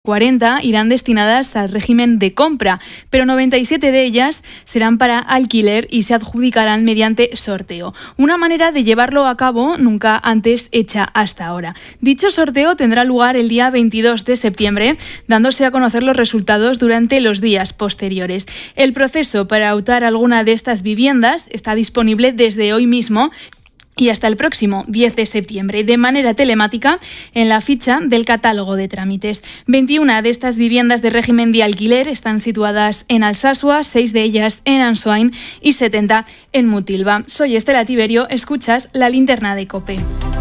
40 irán destinadas al régimen de compra, pero 97 de ellas serán para alquiler y se adjudicarán mediante sorteo. Una manera de llevarlo a cabo nunca antes hecha hasta ahora. Dicho sorteo tendrá lugar el día 22 de septiembre, dándose a conocer los resultados durante los días posteriores. El proceso para optar a alguna de estas viviendas está disponible desde hoy mismo y hasta el próximo 10 de septiembre, de manera telemática, en la ficha del catálogo de trámites. 21 de estas viviendas de régimen de alquiler están situadas en Alsasua, 6 de ellas en Ansoain y 70 en Mutilva. Soy Estela Tiberio, escuchas La Linterna de COPE.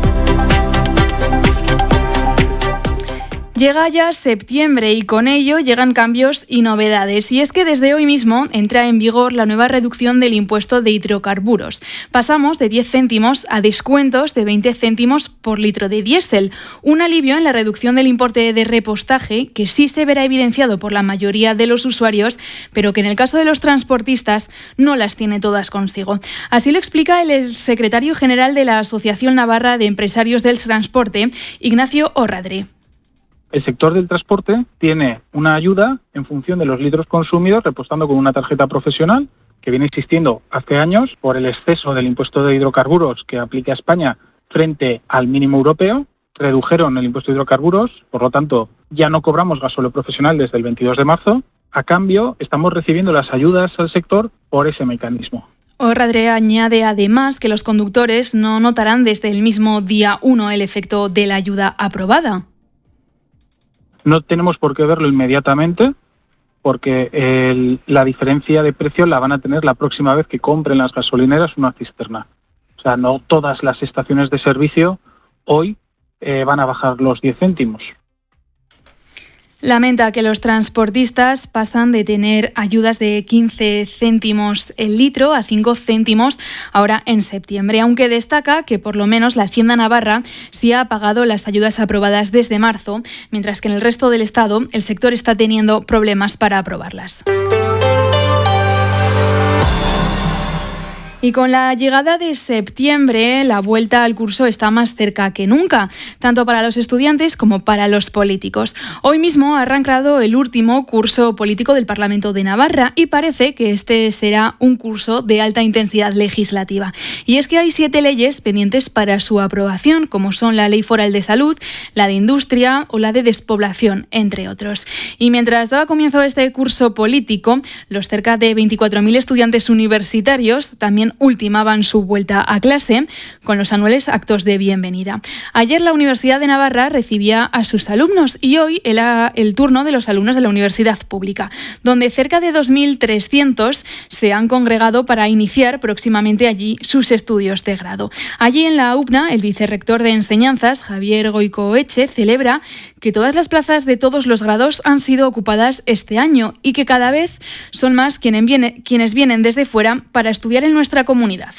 Llega ya septiembre y con ello llegan cambios y novedades. Y es que desde hoy mismo entra en vigor la nueva reducción del impuesto de hidrocarburos. Pasamos de 10 céntimos a descuentos de 20 céntimos por litro de diésel. Un alivio en la reducción del importe de repostaje que sí se verá evidenciado por la mayoría de los usuarios, pero que en el caso de los transportistas no las tiene todas consigo. Así lo explica el secretario general de la Asociación Navarra de Empresarios del Transporte, Ignacio Orradre. El sector del transporte tiene una ayuda en función de los litros consumidos, repostando con una tarjeta profesional que viene existiendo hace años por el exceso del impuesto de hidrocarburos que aplica España frente al mínimo europeo. Redujeron el impuesto de hidrocarburos, por lo tanto ya no cobramos gasóleo profesional desde el 22 de marzo. A cambio, estamos recibiendo las ayudas al sector por ese mecanismo. Orradre añade además que los conductores no notarán desde el mismo día 1 el efecto de la ayuda aprobada. No tenemos por qué verlo inmediatamente porque la diferencia de precio la van a tener la próxima vez que compren las gasolineras una cisterna. O sea, no todas las estaciones de servicio hoy van a bajar los 10 céntimos. Lamenta que los transportistas pasan de tener ayudas de 15 céntimos el litro a 5 céntimos ahora en septiembre, aunque destaca que por lo menos la Hacienda Navarra sí ha pagado las ayudas aprobadas desde marzo, mientras que en el resto del Estado el sector está teniendo problemas para aprobarlas. Y con la llegada de septiembre, la vuelta al curso está más cerca que nunca, tanto para los estudiantes como para los políticos. Hoy mismo ha arrancado el último curso político del Parlamento de Navarra y parece que este será un curso de alta intensidad legislativa. Y es que hay 7 leyes pendientes para su aprobación, como son la Ley Foral de Salud, la de Industria o la de Despoblación, entre otros. Y mientras daba comienzo este curso político, los cerca de 24.000 estudiantes universitarios también ultimaban su vuelta a clase con los anuales actos de bienvenida. Ayer la Universidad de Navarra recibía a sus alumnos y hoy era el turno de los alumnos de la Universidad Pública, donde cerca de 2.300 se han congregado para iniciar próximamente allí sus estudios de grado. Allí en la UPNA, el vicerrector de Enseñanzas, Javier Goicoeche, celebra que todas las plazas de todos los grados han sido ocupadas este año y que cada vez son más quienes vienen desde fuera para estudiar en nuestra comunidad.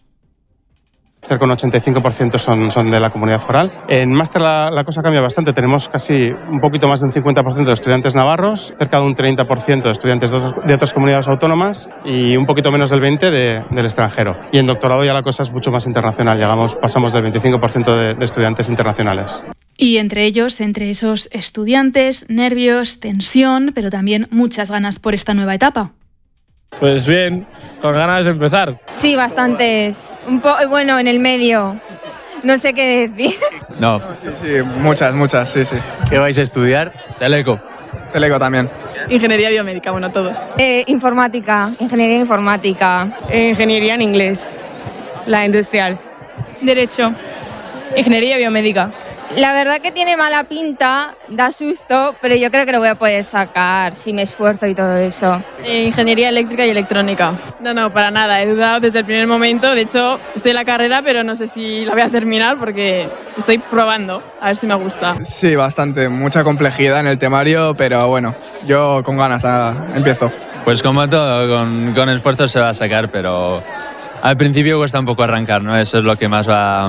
Cerca de un 85% son de la comunidad foral. En máster la cosa cambia bastante. Tenemos casi un poquito más de un 50% de estudiantes navarros, cerca de un 30% de estudiantes de otras comunidades autónomas y un poquito menos del 20% del extranjero. Y en doctorado ya la cosa es mucho más internacional. Pasamos del 25% de estudiantes internacionales. Y entre esos estudiantes, nervios, tensión, pero también muchas ganas por esta nueva etapa. Pues bien, con ganas de empezar. Sí, bastantes. En el medio. No sé qué decir. No. Sí, muchas, sí. ¿Qué vais a estudiar? Teleco también. Ingeniería biomédica, todos. Ingeniería informática. Ingeniería en inglés. La industrial. Derecho. Ingeniería biomédica. La verdad que tiene mala pinta, da susto, pero yo creo que lo voy a poder sacar si me esfuerzo y todo eso. Ingeniería eléctrica y electrónica. No, para nada, he dudado desde el primer momento. De hecho, estoy en la carrera, pero no sé si la voy a terminar porque estoy probando, a ver si me gusta. Sí, bastante, mucha complejidad en el temario, pero bueno, yo con ganas empiezo. Pues como todo, con esfuerzo se va a sacar, pero al principio cuesta un poco arrancar, ¿no? Eso es lo que más va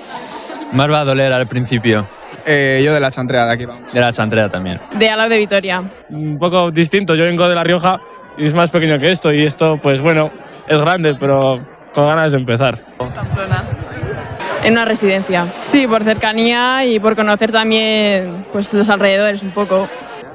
a doler al principio. Yo de la Chantrea, de aquí vamos. De la Chantrea también. De Alao de Vitoria. Un poco distinto, yo vengo de La Rioja y es más pequeño que esto y esto, pues bueno, es grande, pero con ganas de empezar. Pamplona. En una residencia. Sí, por cercanía y por conocer también pues los alrededores un poco.